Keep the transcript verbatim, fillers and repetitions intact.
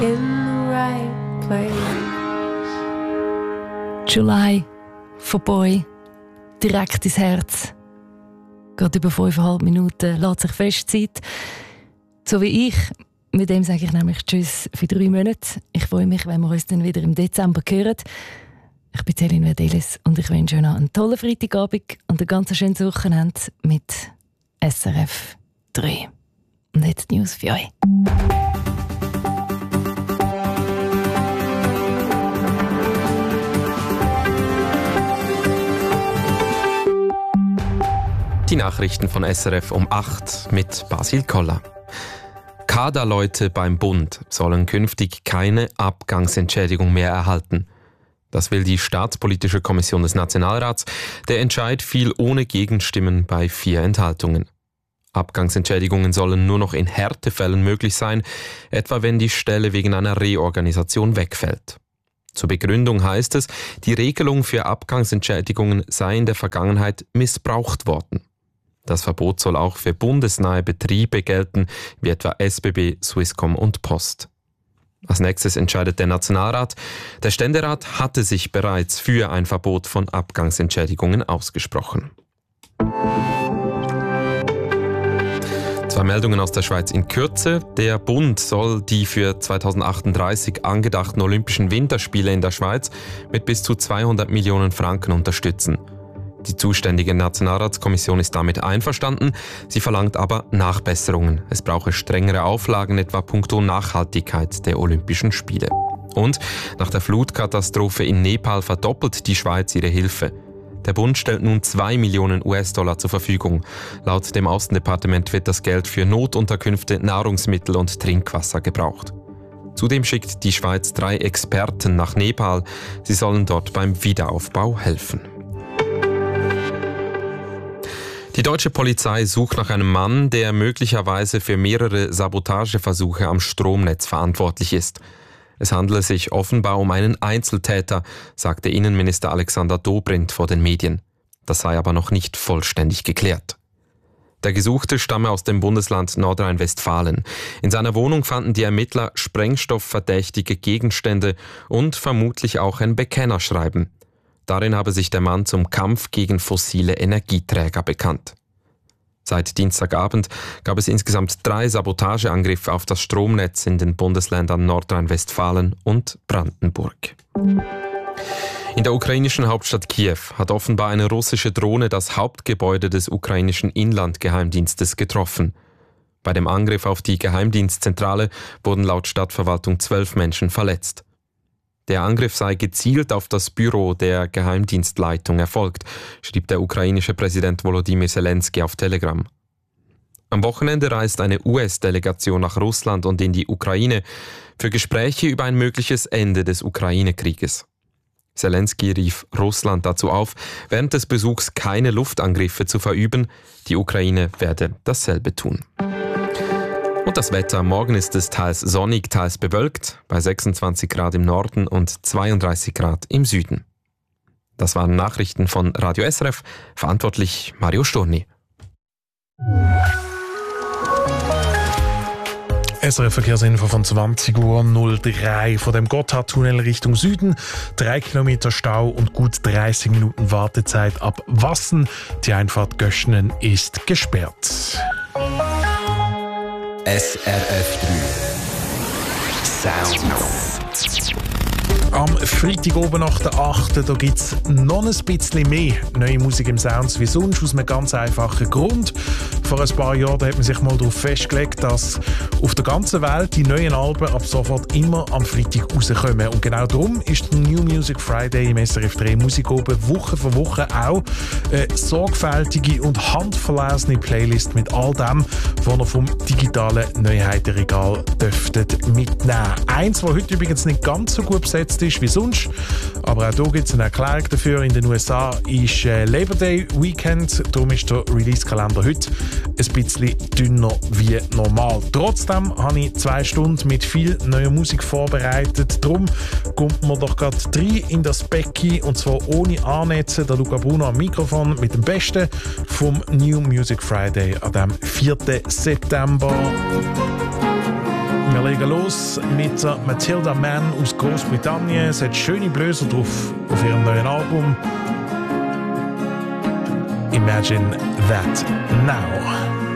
in the right place. July von Boy, direkt ins Herz. Geht über fünfeinhalb Minuten, lässt sich fest Zeit. So wie ich, mit dem sage ich nämlich Tschüss für drei Monate. Ich freue mich, wenn wir uns dann wieder im Dezember hören. Ich bin Céline Verdelis und ich wünsche euch noch einen tollen Freitagabend und ein ganz schönes Wochenende mit S R F drei. Und jetzt die News für euch. Die Nachrichten von S R F um acht mit Basil Koller. Kaderleute beim Bund sollen künftig keine Abgangsentschädigung mehr erhalten. Das will die Staatspolitische Kommission des Nationalrats. Der Entscheid fiel ohne Gegenstimmen bei vier Enthaltungen. Abgangsentschädigungen sollen nur noch in Härtefällen möglich sein, etwa wenn die Stelle wegen einer Reorganisation wegfällt. Zur Begründung heißt es, die Regelung für Abgangsentschädigungen sei in der Vergangenheit missbraucht worden. Das Verbot soll auch für bundesnahe Betriebe gelten, wie etwa S B B, Swisscom und Post. Als nächstes entscheidet der Nationalrat. Der Ständerat hatte sich bereits für ein Verbot von Abgangsentschädigungen ausgesprochen. Zwei Meldungen aus der Schweiz in Kürze. Der Bund soll die für zweitausendachtunddreißig angedachten Olympischen Winterspiele in der Schweiz mit bis zu zweihundert Millionen Franken unterstützen. Die zuständige Nationalratskommission ist damit einverstanden, sie verlangt aber Nachbesserungen. Es brauche strengere Auflagen, etwa punkto Nachhaltigkeit der Olympischen Spiele. Und nach der Flutkatastrophe in Nepal verdoppelt die Schweiz ihre Hilfe. Der Bund stellt nun zwei Millionen US-Dollar zur Verfügung. Laut dem Außendepartement wird das Geld für Notunterkünfte, Nahrungsmittel und Trinkwasser gebraucht. Zudem schickt die Schweiz drei Experten nach Nepal. Sie sollen dort beim Wiederaufbau helfen. Die deutsche Polizei sucht nach einem Mann, der möglicherweise für mehrere Sabotageversuche am Stromnetz verantwortlich ist. Es handele sich offenbar um einen Einzeltäter, sagte Innenminister Alexander Dobrindt vor den Medien. Das sei aber noch nicht vollständig geklärt. Der Gesuchte stamme aus dem Bundesland Nordrhein-Westfalen. In seiner Wohnung fanden die Ermittler sprengstoffverdächtige Gegenstände und vermutlich auch ein Bekennerschreiben. Darin habe sich der Mann zum Kampf gegen fossile Energieträger bekannt. Seit Dienstagabend gab es insgesamt drei Sabotageangriffe auf das Stromnetz in den Bundesländern Nordrhein-Westfalen und Brandenburg. In der ukrainischen Hauptstadt Kiew hat offenbar eine russische Drohne das Hauptgebäude des ukrainischen Inlandgeheimdienstes getroffen. Bei dem Angriff auf die Geheimdienstzentrale wurden laut Stadtverwaltung zwölf Menschen verletzt. Der Angriff sei gezielt auf das Büro der Geheimdienstleitung erfolgt, schrieb der ukrainische Präsident Volodymyr Zelensky auf Telegram. Am Wochenende reist eine U S-Delegation nach Russland und in die Ukraine für Gespräche über ein mögliches Ende des Ukraine-Krieges. Zelensky rief Russland dazu auf, während des Besuchs keine Luftangriffe zu verüben. Die Ukraine werde dasselbe tun. Und das Wetter. Morgen ist es teils sonnig, teils bewölkt, bei sechsundzwanzig Grad im Norden und zweiunddreißig Grad im Süden. Das waren Nachrichten von Radio S R F, verantwortlich Mario Storni. S R F-Verkehrsinfo von zwanzig Uhr null drei von dem Gotthardtunnel Richtung Süden. Drei Kilometer Stau und gut dreißig Minuten Wartezeit ab Wassen. Die Einfahrt Göschenen ist gesperrt. S R F drei Sound. Am Freitag oben nach der achten da gibt es noch ein bisschen mehr neue Musik im Sounds wie sonst, aus einem ganz einfachen Grund. Vor ein paar Jahren da hat man sich mal darauf festgelegt, dass auf der ganzen Welt die neuen Alben ab sofort immer am Freitag rauskommen. Und genau darum ist der New Music Friday im S R F drei Musik oben Woche für Woche auch eine sorgfältige und handverlesene Playlist mit all dem, was ihr vom digitalen Neuheitenregal dürftet mitnehmen. Eins, das heute übrigens nicht ganz so gut besetzt ist wie sonst, aber auch hier gibt es eine Erklärung dafür. In den U S A ist äh, Labor Day Weekend, darum ist der Release-Kalender heute ein bisschen dünner wie normal. Trotzdem habe ich zwei Stunden mit viel neuer Musik vorbereitet, darum kommt man doch gerade rein in das Becken, und zwar ohne Annetzen. Der Luca Bruno am Mikrofon mit dem Besten vom New Music Friday an dem vierten September. Wir legen los mit der Matilda Mann aus Großbritannien. Es hat schöne Bläser drauf auf ihrem neuen Album. Imagine That Now.